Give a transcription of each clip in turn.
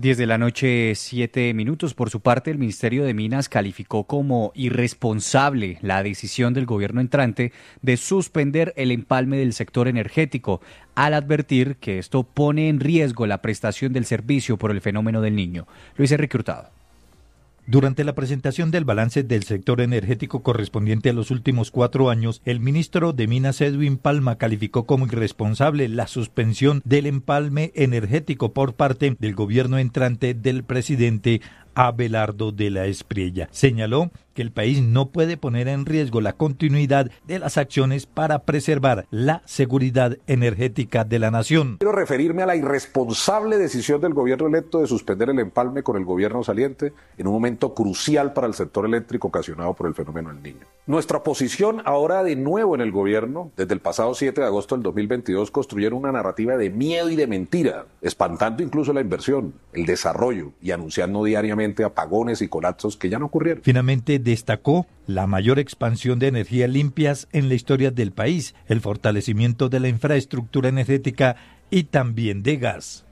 10 de la noche, 7 minutos. Por su parte, el Ministerio de Minas calificó como irresponsable la decisión del gobierno entrante de suspender el empalme del sector energético, al advertir que esto pone en riesgo la prestación del servicio por el fenómeno del Niño. Luis Enrique Hurtado. Durante la presentación del balance del sector energético correspondiente a los últimos 4 años, el ministro de Minas, Edwin Palma, calificó como irresponsable la suspensión del empalme energético por parte del gobierno entrante del presidente Abelardo de la Espriella. Señaló que el país no puede poner en riesgo la continuidad de las acciones para preservar la seguridad energética de la nación. Quiero referirme a la irresponsable decisión del gobierno electo de suspender el empalme con el gobierno saliente en un momento crucial para el sector eléctrico ocasionado por el fenómeno del Niño. Nuestra posición ahora de nuevo en el gobierno, desde el pasado 7 de agosto del 2022, construyeron una narrativa de miedo y de mentira, espantando incluso la inversión, el desarrollo y anunciando diariamente apagones y colapsos que ya no ocurrieron. Finalmente destacó la mayor expansión de energías limpias en la historia del país, el fortalecimiento de la infraestructura energética y también de gas.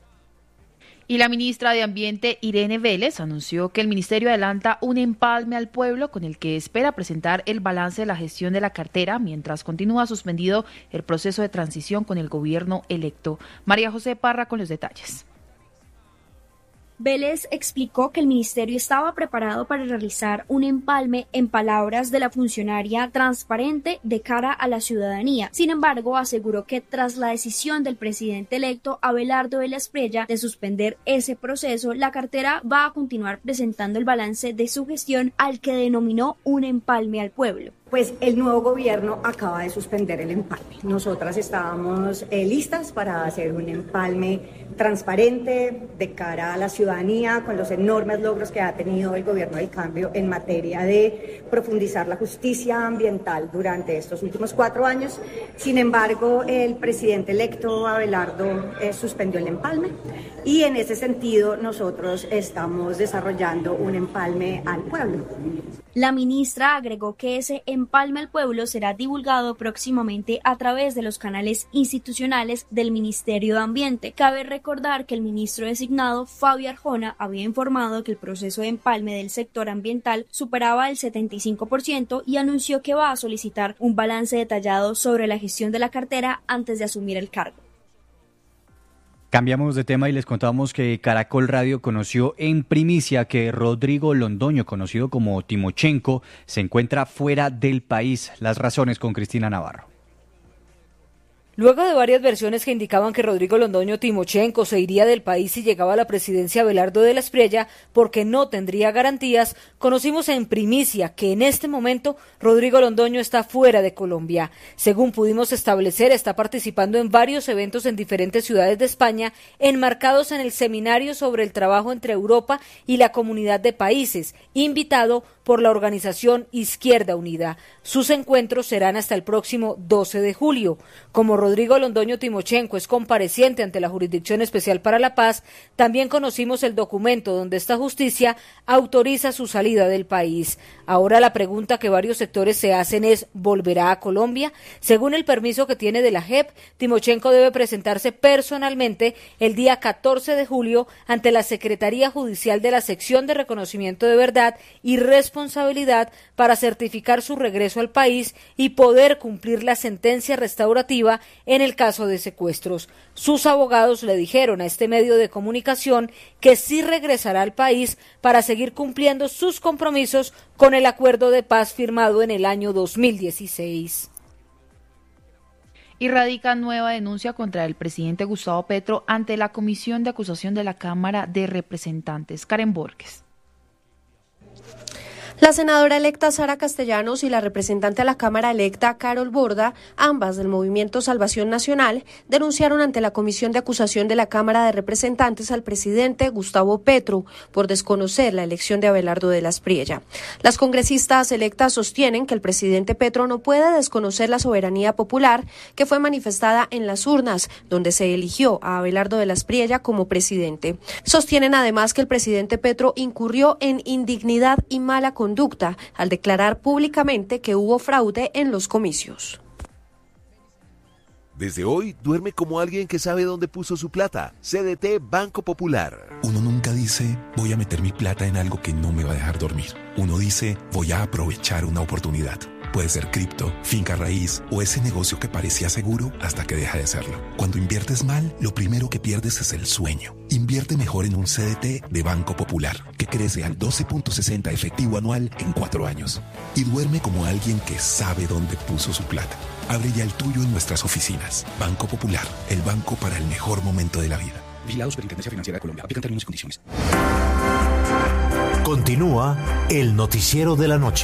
Y la ministra de Ambiente, Irene Vélez, anunció que el ministerio adelanta un empalme al pueblo con el que espera presentar el balance de la gestión de la cartera mientras continúa suspendido el proceso de transición con el gobierno electo. María José Parra con los detalles. Vélez explicó que el ministerio estaba preparado para realizar un empalme, en palabras de la funcionaria, transparente de cara a la ciudadanía. Sin embargo, aseguró que tras la decisión del presidente electo Abelardo de la Espriella de suspender ese proceso, la cartera va a continuar presentando el balance de su gestión, al que denominó un empalme al pueblo. Pues el nuevo gobierno acaba de suspender el empalme. Nosotras estábamos listas para hacer un empalme transparente de cara a la ciudadanía, con los enormes logros que ha tenido el gobierno del cambio en materia de profundizar la justicia ambiental durante estos últimos 4 años. Sin embargo, el presidente electo Abelardo suspendió el empalme y en ese sentido nosotros estamos desarrollando un empalme al pueblo. La ministra agregó que ese empalme al pueblo será divulgado próximamente a través de los canales institucionales del Ministerio de Ambiente. Cabe recordar que el ministro designado, Fabio Arjona, había informado que el proceso de empalme del sector ambiental superaba el 75% y anunció que va a solicitar un balance detallado sobre la gestión de la cartera antes de asumir el cargo. Cambiamos de tema y les contamos que Caracol Radio conoció en primicia que Rodrigo Londoño, conocido como Timochenko, se encuentra fuera del país. Las razones con Cristina Navarro. Luego de varias versiones que indicaban que Rodrigo Londoño Timochenko se iría del país si llegaba a la presidencia Abelardo de la Espriella porque no tendría garantías, conocimos en primicia que en este momento Rodrigo Londoño está fuera de Colombia. Según pudimos establecer, está participando en varios eventos en diferentes ciudades de España, enmarcados en el seminario sobre el trabajo entre Europa y la Comunidad de Países, invitado por la organización Izquierda Unida. Sus encuentros serán hasta el próximo 12 de julio. Como Rodrigo Londoño Timochenko es compareciente ante la Jurisdicción Especial para la Paz, también conocimos el documento donde esta justicia autoriza su salida del país. Ahora la pregunta que varios sectores se hacen es, ¿volverá a Colombia? Según el permiso que tiene de la JEP, Timochenko debe presentarse personalmente el día 14 de julio ante la Secretaría Judicial de la Sección de Reconocimiento de Verdad y Responsabilidad para certificar su regreso al país y poder cumplir la sentencia restaurativa en el caso de secuestros. Sus abogados le dijeron a este medio de comunicación que sí regresará al país para seguir cumpliendo sus compromisos con el acuerdo de paz firmado en el año 2016. Y radica nueva denuncia contra el presidente Gustavo Petro ante la Comisión de Acusación de la Cámara de Representantes. Karen Borges. La senadora electa Sara Castellanos y la representante a la Cámara electa Carol Borda, ambas del Movimiento Salvación Nacional, denunciaron ante la Comisión de Acusación de la Cámara de Representantes al presidente Gustavo Petro por desconocer la elección de Abelardo de la Espriella. Las congresistas electas sostienen que el presidente Petro no puede desconocer la soberanía popular que fue manifestada en las urnas, donde se eligió a Abelardo de la Espriella como presidente. Sostienen además que el presidente Petro incurrió en indignidad y mala conducta al declarar públicamente que hubo fraude en los comicios. Desde hoy, duerme como alguien que sabe dónde puso su plata. CDT Banco Popular. Uno nunca dice, voy a meter mi plata en algo que no me va a dejar dormir. Uno dice, voy a aprovechar una oportunidad. Puede ser cripto, finca raíz o ese negocio que parecía seguro hasta que deja de serlo. Cuando inviertes mal, lo primero que pierdes es el sueño. Invierte mejor en un CDT de Banco Popular, que crece al 12.60 efectivo anual en 4 años. Y duerme como alguien que sabe dónde puso su plata. Abre ya el tuyo en nuestras oficinas. Banco Popular, el banco para el mejor momento de la vida. Vigilado Superintendencia Financiera de Colombia. Aplican términos y condiciones. Continúa el noticiero de la noche.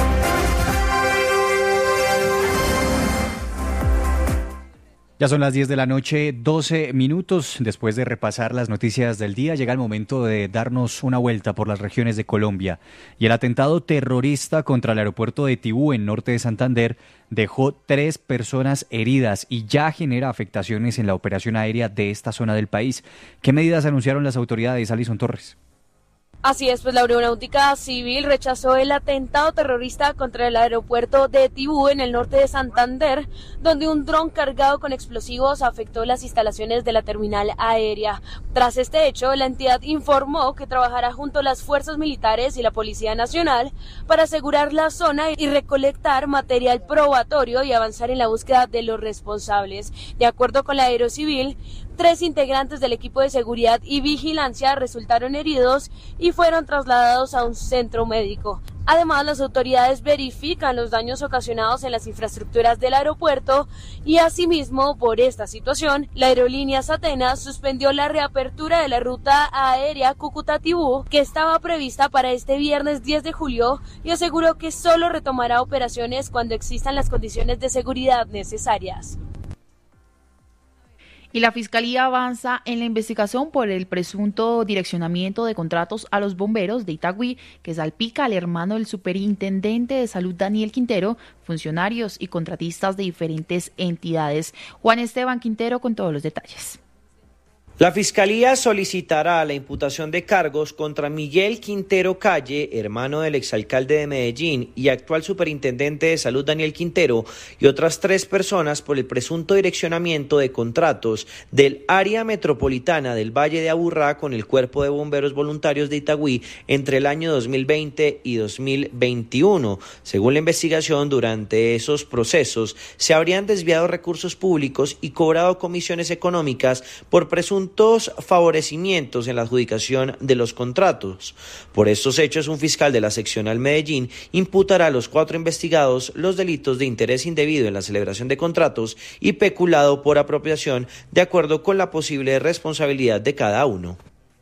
Ya son las 10 de la noche, 12 minutos. Después de repasar las noticias del día, llega el momento de darnos una vuelta por las regiones de Colombia. Y el atentado terrorista contra el aeropuerto de Tibú, en norte de Santander, dejó 3 personas heridas y ya genera afectaciones en la operación aérea de esta zona del país. ¿Qué medidas anunciaron las autoridades, Alison Torres? Así es, pues la Aeronáutica Civil rechazó el atentado terrorista contra el aeropuerto de Tibú en el norte de Santander, donde un dron cargado con explosivos afectó las instalaciones de la terminal aérea. Tras este hecho, la entidad informó que trabajará junto a las fuerzas militares y la Policía Nacional para asegurar la zona y recolectar material probatorio y avanzar en la búsqueda de los responsables. De acuerdo con la Aerocivil, 3 integrantes del equipo de seguridad y vigilancia resultaron heridos y fueron trasladados a un centro médico. Además, las autoridades verifican los daños ocasionados en las infraestructuras del aeropuerto y asimismo, por esta situación, la aerolínea Atenas suspendió la reapertura de la ruta aérea Cúcuta-Tibú, que estaba prevista para este viernes 10 de julio, y aseguró que solo retomará operaciones cuando existan las condiciones de seguridad necesarias. Y la Fiscalía avanza en la investigación por el presunto direccionamiento de contratos a los bomberos de Itagüí, que salpica al hermano del superintendente de salud Daniel Quintero, funcionarios y contratistas de diferentes entidades. Juan Esteban Quintero con todos los detalles. La Fiscalía solicitará la imputación de cargos contra Miguel Quintero Calle, hermano del exalcalde de Medellín y actual superintendente de salud Daniel Quintero, y otras 3 personas por el presunto direccionamiento de contratos del área metropolitana del Valle de Aburrá con el Cuerpo de Bomberos Voluntarios de Itagüí entre el año 2020 y 2021. Según la investigación, durante esos procesos se habrían desviado recursos públicos y cobrado comisiones económicas por presuntos favorecimientos en la adjudicación de los contratos. Por estos hechos, un fiscal de la seccional Medellín imputará a los 4 investigados los delitos de interés indebido en la celebración de contratos y peculado por apropiación, de acuerdo con la posible responsabilidad de cada uno.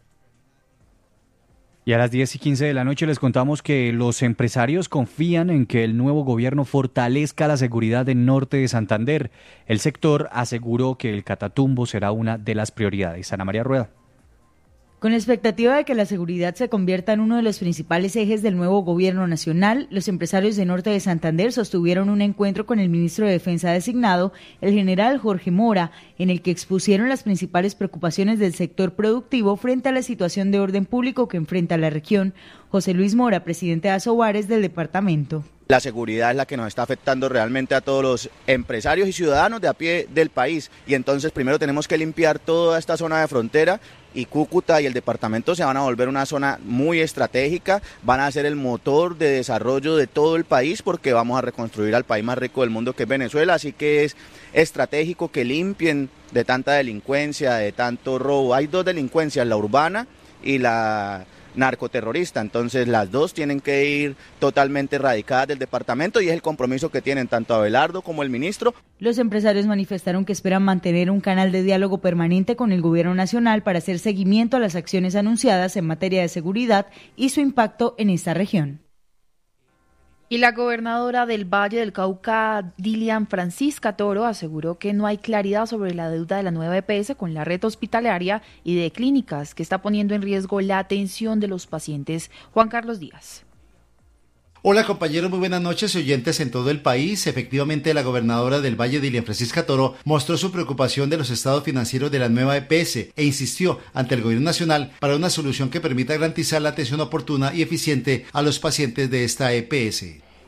Y a las 10:15 de la noche les contamos que los empresarios confían en que el nuevo gobierno fortalezca la seguridad en norte de Santander. El sector aseguró que el Catatumbo será una de las prioridades. Ana María Rueda. Con la expectativa de que la seguridad se convierta en uno de los principales ejes del nuevo gobierno nacional, los empresarios de norte de Santander sostuvieron un encuentro con el ministro de Defensa designado, el general Jorge Mora, en el que expusieron las principales preocupaciones del sector productivo frente a la situación de orden público que enfrenta la región. José Luis Mora, presidente de Asobares del departamento. La seguridad es la que nos está afectando realmente a todos los empresarios y ciudadanos de a pie del país, y entonces primero tenemos que limpiar toda esta zona de frontera, y Cúcuta y el departamento se van a volver una zona muy estratégica, van a ser el motor de desarrollo de todo el país porque vamos a reconstruir al país más rico del mundo que es Venezuela, así que es estratégico que limpien de tanta delincuencia, de tanto robo. Hay 2 delincuencias, la urbana y la narcoterrorista, entonces las 2 tienen que ir totalmente erradicadas del departamento y es el compromiso que tienen tanto Abelardo como el ministro. Los empresarios manifestaron que esperan mantener un canal de diálogo permanente con el gobierno nacional para hacer seguimiento a las acciones anunciadas en materia de seguridad y su impacto en esta región. Y la gobernadora del Valle del Cauca, Dilian Francisca Toro, aseguró que no hay claridad sobre la deuda de la nueva EPS con la red hospitalaria y de clínicas, que está poniendo en riesgo la atención de los pacientes. Juan Carlos Díaz. Hola compañeros, muy buenas noches y oyentes en todo el país. Efectivamente, la gobernadora del Valle, Dilian Francisca Toro, mostró su preocupación de los estados financieros de la nueva EPS e insistió ante el gobierno nacional para una solución que permita garantizar la atención oportuna y eficiente a los pacientes de esta EPS.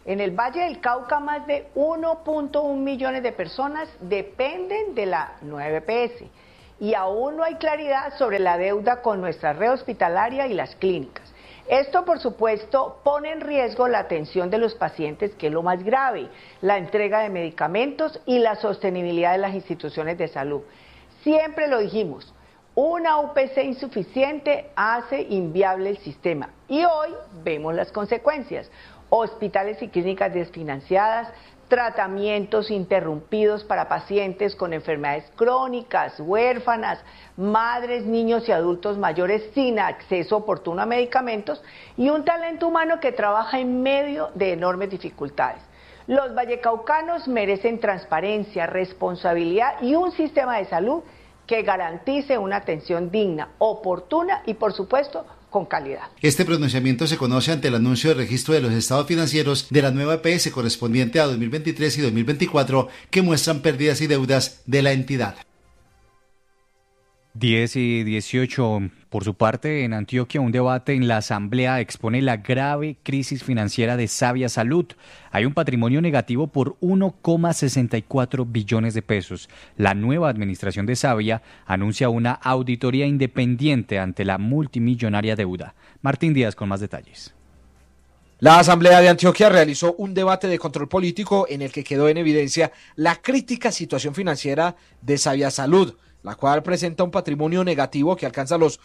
En el Valle del Cauca, más de 1.1 millones de personas dependen de la nueva EPS y aún no hay claridad sobre la deuda con nuestra red hospitalaria y las clínicas. Esto, por supuesto, pone en riesgo la atención de los pacientes, que es lo más grave, la entrega de medicamentos y la sostenibilidad de las instituciones de salud. Siempre lo dijimos, una UPC insuficiente hace inviable el sistema y hoy vemos las consecuencias. Hospitales y clínicas desfinanciadas, tratamientos interrumpidos para pacientes con enfermedades crónicas, huérfanas, madres, niños y adultos mayores sin acceso oportuno a medicamentos y un talento humano que trabaja en medio de enormes dificultades. Los vallecaucanos merecen transparencia, responsabilidad y un sistema de salud que garantice una atención digna, oportuna y, por supuesto, con calidad. Este pronunciamiento se conoce ante el anuncio de registro de los estados financieros de la nueva EPS correspondiente a 2023 y 2024 que muestran pérdidas y deudas de la entidad. 10:18. Por su parte, en Antioquia, un debate en la Asamblea expone la grave crisis financiera de Sabia Salud. Hay un patrimonio negativo por 1,64 billones de pesos. La nueva administración de Sabia anuncia una auditoría independiente ante la multimillonaria deuda. Martín Díaz con más detalles. La Asamblea de Antioquia realizó un debate de control político en el que quedó en evidencia la crítica situación financiera de Sabia Salud, la cual presenta un patrimonio negativo que alcanza los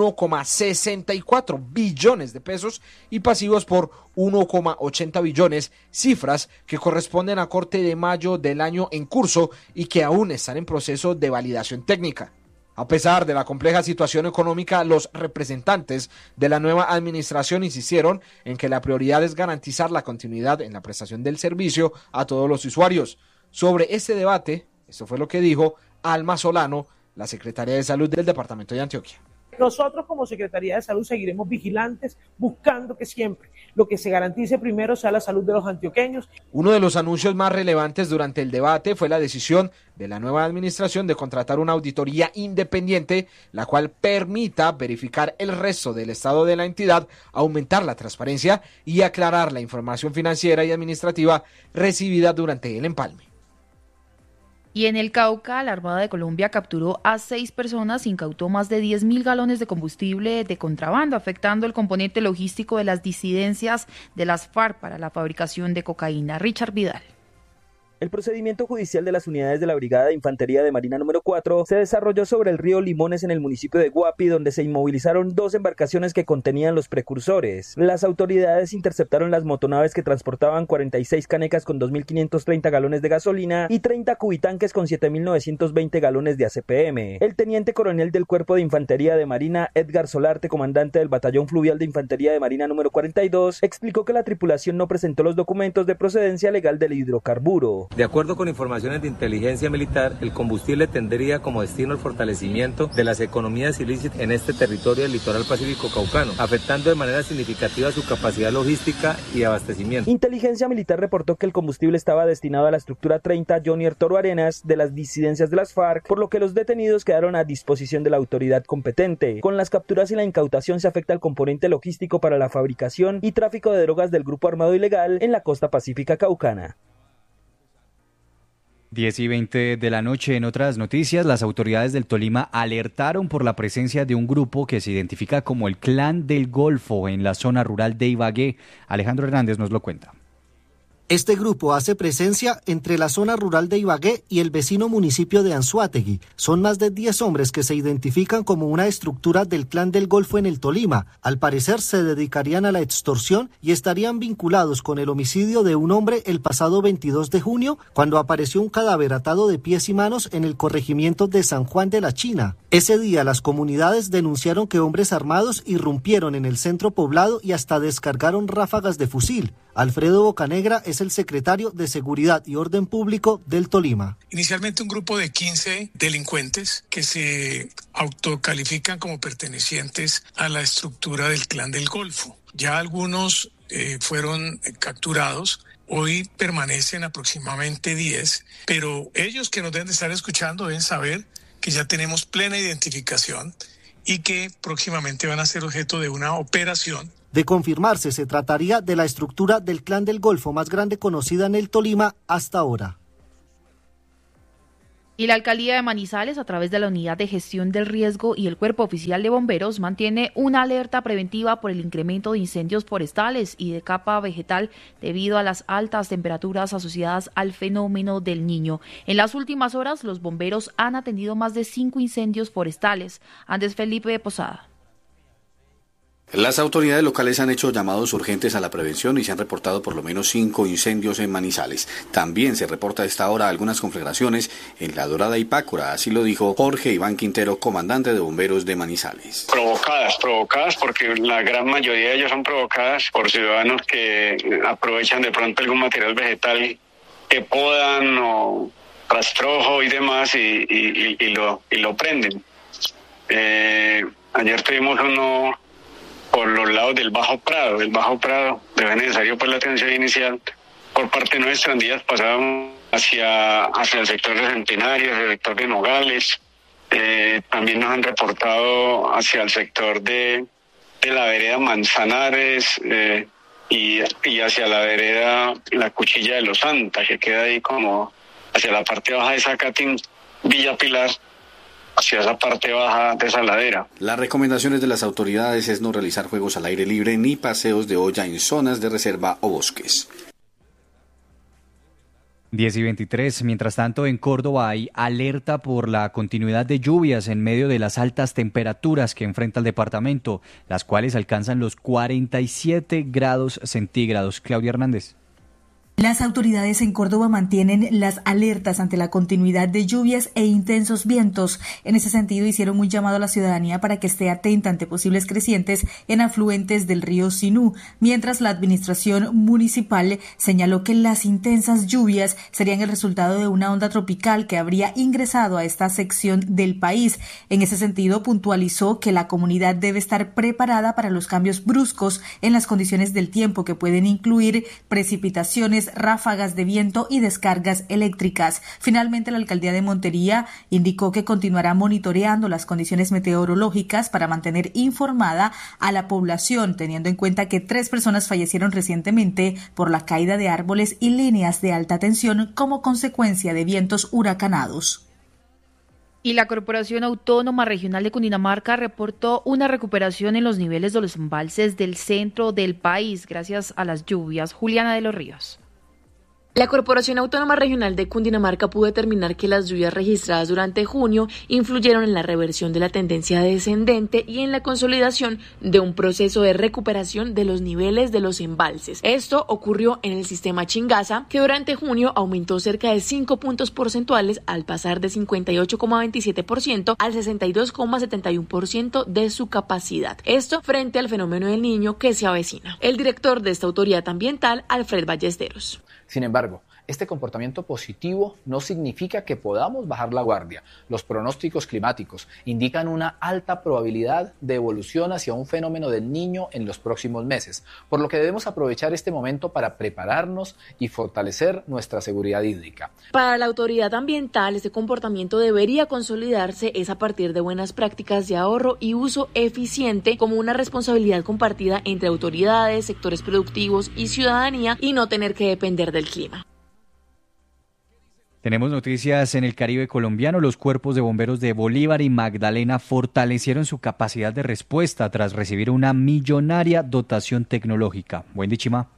1,64 billones de pesos y pasivos por 1,80 billones, cifras que corresponden a corte de mayo del año en curso y que aún están en proceso de validación técnica. A pesar de la compleja situación económica, los representantes de la nueva administración insistieron en que la prioridad es garantizar la continuidad en la prestación del servicio a todos los usuarios. Sobre este debate, esto fue lo que dijo Alma Solano, la secretaria de Salud del departamento de Antioquia. Nosotros como Secretaría de Salud seguiremos vigilantes, buscando que siempre lo que se garantice primero sea la salud de los antioqueños. Uno de los anuncios más relevantes durante el debate fue la decisión de la nueva administración de contratar una auditoría independiente, la cual permita verificar el resto del estado de la entidad, aumentar la transparencia y aclarar la información financiera y administrativa recibida durante el empalme. Y en el Cauca, la Armada de Colombia capturó a 6 personas, incautó más de 10.000 galones de combustible de contrabando, afectando el componente logístico de las disidencias de las FARC para la fabricación de cocaína. Richard Vidal. El procedimiento judicial de las unidades de la Brigada de Infantería de Marina número 4 se desarrolló sobre el río Limones en el municipio de Guapi, donde se inmovilizaron 2 embarcaciones que contenían los precursores. Las autoridades interceptaron las motonaves que transportaban 46 canecas con 2.530 galones de gasolina y 30 cubitanques con 7.920 galones de ACPM. El teniente coronel del Cuerpo de Infantería de Marina, Edgar Solarte, comandante del Batallón Fluvial de Infantería de Marina número 42, explicó que la tripulación no presentó los documentos de procedencia legal del hidrocarburo. De acuerdo con informaciones de inteligencia militar, el combustible tendría como destino el fortalecimiento de las economías ilícitas en este territorio del litoral pacífico caucano, afectando de manera significativa su capacidad logística y abastecimiento. Inteligencia militar reportó que el combustible estaba destinado a la estructura 30 Jonier Toro Arenas de las disidencias de las FARC, por lo que los detenidos quedaron a disposición de la autoridad competente. Con las capturas y la incautación se afecta el componente logístico para la fabricación y tráfico de drogas del grupo armado ilegal en la costa pacífica caucana. 10:20 de la noche. En otras noticias, las autoridades del Tolima alertaron por la presencia de un grupo que se identifica como el Clan del Golfo en la zona rural de Ibagué. Alejandro Hernández nos lo cuenta. Este grupo hace presencia entre la zona rural de Ibagué y el vecino municipio de Anzoátegui. Son más de 10 hombres que se identifican como una estructura del Clan del Golfo en el Tolima. Al parecer se dedicarían a la extorsión y estarían vinculados con el homicidio de un hombre el pasado 22 de junio, cuando apareció un cadáver atado de pies y manos en el corregimiento de San Juan de la China. Ese día las comunidades denunciaron que hombres armados irrumpieron en el centro poblado y hasta descargaron ráfagas de fusil. Alfredo Bocanegra es el secretario de Seguridad y Orden Público del Tolima. Inicialmente un grupo de 15 delincuentes que se autocalifican como pertenecientes a la estructura del Clan del Golfo. Ya algunos fueron capturados. Hoy permanecen aproximadamente 10, pero ellos que nos deben de estar escuchando deben saber que ya tenemos plena identificación y que próximamente van a ser objeto de una operación. De confirmarse, se trataría de la estructura del Clan del Golfo más grande conocida en el Tolima hasta ahora. Y la Alcaldía de Manizales, a través de la Unidad de Gestión del Riesgo y el Cuerpo Oficial de Bomberos, mantiene una alerta preventiva por el incremento de incendios forestales y de capa vegetal debido a las altas temperaturas asociadas al fenómeno del Niño. En las últimas horas, los bomberos han atendido más de 5 incendios forestales. Andrés Felipe Posada. Las autoridades locales han hecho llamados urgentes a la prevención y se han reportado por lo menos 5 incendios en Manizales. También se reporta a esta hora algunas conflagraciones en La Dorada y Pácora, así lo dijo Jorge Iván Quintero, comandante de bomberos de Manizales. Provocadas porque la gran mayoría de ellos son provocadas por ciudadanos que aprovechan de pronto algún material vegetal que podan o rastrojo y demás y lo prenden. Ayer tuvimos uno por los lados del Bajo Prado. Fue necesario pues la atención inicial por parte nuestra en días pasados hacia el sector de Centenario, hacia el sector de Nogales. También nos han reportado hacia el sector de la vereda Manzanares y hacia la vereda La Cuchilla de los Santa, que queda ahí como hacia la parte baja de Zacatín, Villa Pilar, hacia esa parte baja de esa ladera. Las recomendaciones de las autoridades es no realizar juegos al aire libre ni paseos de olla en zonas de reserva o bosques. 10:23. Mientras tanto, en Córdoba hay alerta por la continuidad de lluvias en medio de las altas temperaturas que enfrenta el departamento, las cuales alcanzan los 47 grados centígrados. Claudia Hernández. Las autoridades en Córdoba mantienen las alertas ante la continuidad de lluvias e intensos vientos. En ese sentido, hicieron un llamado a la ciudadanía para que esté atenta ante posibles crecientes en afluentes del río Sinú, mientras la administración municipal señaló que las intensas lluvias serían el resultado de una onda tropical que habría ingresado a esta sección del país. En ese sentido, puntualizó que la comunidad debe estar preparada para los cambios bruscos en las condiciones del tiempo que pueden incluir precipitaciones, ráfagas de viento y descargas eléctricas. Finalmente, la alcaldía de Montería indicó que continuará monitoreando las condiciones meteorológicas para mantener informada a la población, teniendo en cuenta que 3 personas fallecieron recientemente por la caída de árboles y líneas de alta tensión como consecuencia de vientos huracanados. Y la Corporación Autónoma Regional de Cundinamarca reportó una recuperación en los niveles de los embalses del centro del país gracias a las lluvias. Juliana de los Ríos. La Corporación Autónoma Regional de Cundinamarca pudo determinar que las lluvias registradas durante junio influyeron en la reversión de la tendencia descendente y en la consolidación de un proceso de recuperación de los niveles de los embalses. Esto ocurrió en el sistema Chingaza, que durante junio aumentó cerca de 5 puntos porcentuales al pasar de 58,27% al 62,71% de su capacidad. Esto frente al fenómeno del Niño que se avecina. El director de esta autoridad ambiental, Alfred Ballesteros. Sin embargo, este comportamiento positivo no significa que podamos bajar la guardia. Los pronósticos climáticos indican una alta probabilidad de evolución hacia un fenómeno del Niño en los próximos meses, por lo que debemos aprovechar este momento para prepararnos y fortalecer nuestra seguridad hídrica. Para la autoridad ambiental, este comportamiento debería consolidarse es a partir de buenas prácticas de ahorro y uso eficiente como una responsabilidad compartida entre autoridades, sectores productivos y ciudadanía, y no tener que depender del clima. Tenemos noticias en el Caribe colombiano. Los cuerpos de bomberos de Bolívar y Magdalena fortalecieron su capacidad de respuesta tras recibir una millonaria dotación tecnológica. Wendy Chima.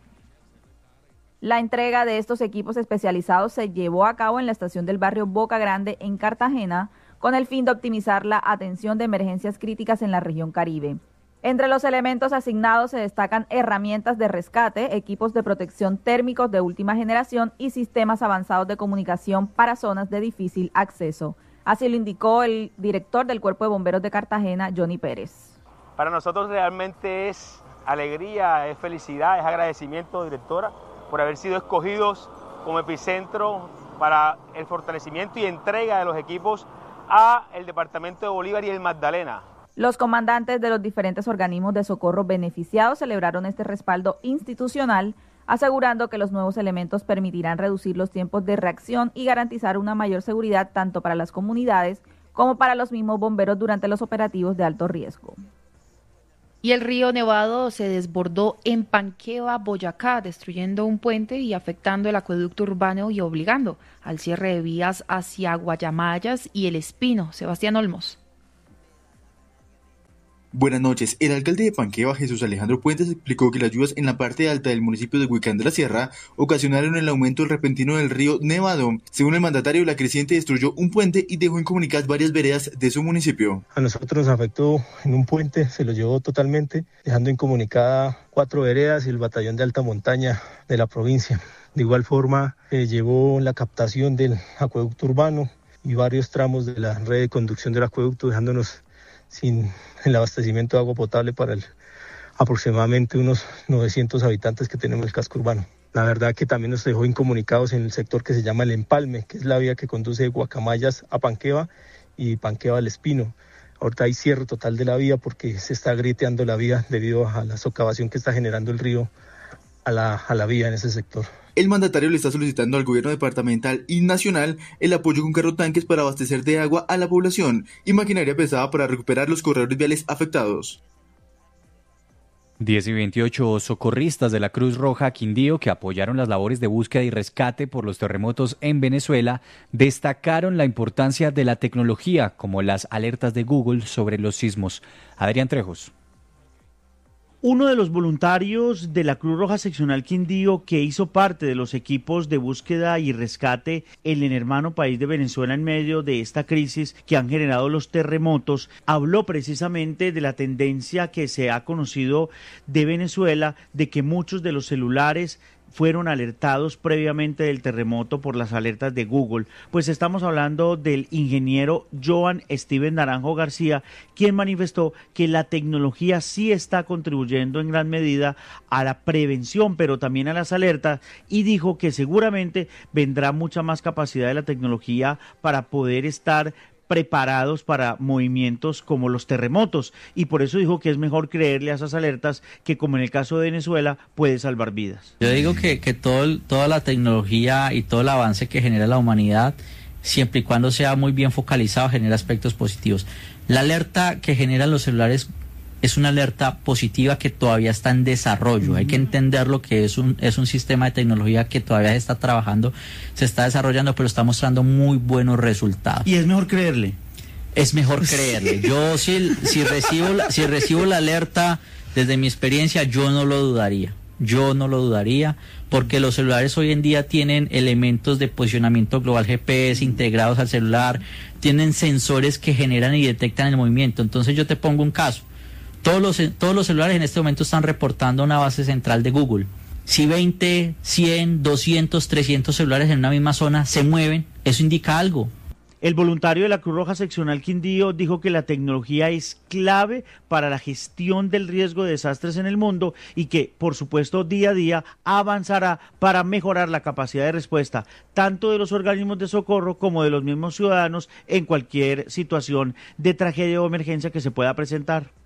La entrega de estos equipos especializados se llevó a cabo en la estación del barrio Boca Grande en Cartagena con el fin de optimizar la atención de emergencias críticas en la región Caribe. Entre los elementos asignados se destacan herramientas de rescate, equipos de protección térmicos de última generación y sistemas avanzados de comunicación para zonas de difícil acceso. Así lo indicó el director del Cuerpo de Bomberos de Cartagena, Johnny Pérez. Para nosotros realmente es alegría, es felicidad, es agradecimiento, directora, por haber sido escogidos como epicentro para el fortalecimiento y entrega de los equipos a el departamento de Bolívar y el Magdalena. Los comandantes de los diferentes organismos de socorro beneficiados celebraron este respaldo institucional, asegurando que los nuevos elementos permitirán reducir los tiempos de reacción y garantizar una mayor seguridad tanto para las comunidades como para los mismos bomberos durante los operativos de alto riesgo. Y el río Nevado se desbordó en Panqueva, Boyacá, destruyendo un puente y afectando el acueducto urbano y obligando al cierre de vías hacia Guayamayas y El Espino. Sebastián Olmos. Buenas noches. El alcalde de Panqueva, Jesús Alejandro Puentes, explicó que las lluvias en la parte alta del municipio de Huicán de la Sierra ocasionaron el aumento repentino del río Nevado. Según el mandatario, la creciente destruyó un puente y dejó incomunicadas varias veredas de su municipio. A nosotros nos afectó en un puente, se lo llevó totalmente, dejando incomunicada 4 veredas y el batallón de alta montaña de la provincia. De igual forma, llevó la captación del acueducto urbano y varios tramos de la red de conducción del acueducto, dejándonos sin el abastecimiento de agua potable para aproximadamente unos 900 habitantes que tenemos en el casco urbano. La verdad que también nos dejó incomunicados en el sector que se llama El Empalme, que es la vía que conduce de Guacamayas a Panqueva y Panqueva al Espino. Ahorita hay cierre total de la vía porque se está grieteando la vía debido a la socavación que está generando el río a la vía en ese sector. El mandatario le está solicitando al gobierno departamental y nacional el apoyo con carrotanques para abastecer de agua a la población y maquinaria pesada para recuperar los corredores viales afectados. 10:28 socorristas de la Cruz Roja Quindío, que apoyaron las labores de búsqueda y rescate por los terremotos en Venezuela, destacaron la importancia de la tecnología, como las alertas de Google sobre los sismos. Adrián Trejos. Uno de los voluntarios de la Cruz Roja Seccional Quindío, que hizo parte de los equipos de búsqueda y rescate en el hermano país de Venezuela en medio de esta crisis que han generado los terremotos, habló precisamente de la tendencia que se ha conocido de Venezuela, de que muchos de los celulares fueron alertados previamente del terremoto por las alertas de Google. Pues estamos hablando del ingeniero Joan Steven Naranjo García, quien manifestó que la tecnología sí está contribuyendo en gran medida a la prevención, pero también a las alertas, y dijo que seguramente vendrá mucha más capacidad de la tecnología para poder estar preparados para movimientos como los terremotos, y por eso dijo que es mejor creerle a esas alertas que, como en el caso de Venezuela, puede salvar vidas. Yo digo que toda la tecnología y todo el avance que genera la humanidad, siempre y cuando sea muy bien focalizado, genera aspectos positivos. La alerta que generan los celulares es una alerta positiva que todavía está en desarrollo. Hay que entender lo que es un sistema de tecnología que todavía se está trabajando, se está desarrollando, pero está mostrando muy buenos resultados. ¿Y es mejor creerle? Es mejor creerle. Yo si recibo la alerta, desde mi experiencia, yo no lo dudaría. Porque los celulares hoy en día tienen elementos de posicionamiento global GPS integrados al celular, tienen sensores que generan y detectan el movimiento. Entonces yo te pongo un caso. Todos los celulares en este momento están reportando una base central de Google. Si 20, 100, 200, 300 celulares en una misma zona se mueven, eso indica algo. El voluntario de la Cruz Roja Seccional Quindío dijo que la tecnología es clave para la gestión del riesgo de desastres en el mundo y que, por supuesto, día a día avanzará para mejorar la capacidad de respuesta tanto de los organismos de socorro como de los mismos ciudadanos en cualquier situación de tragedia o emergencia que se pueda presentar.